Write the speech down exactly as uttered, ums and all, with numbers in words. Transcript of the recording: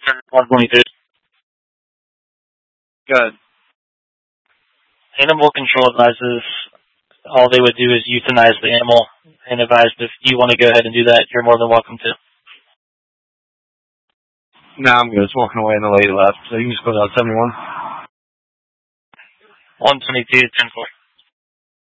one twenty-two. Good. Animal control advises all they would do is euthanize the animal, and advised if you want to go ahead and do that, you're more than welcome to. No, I'm good. It's walking away and the lady left, so you can just go down seventy-one. one twenty-two, ten four.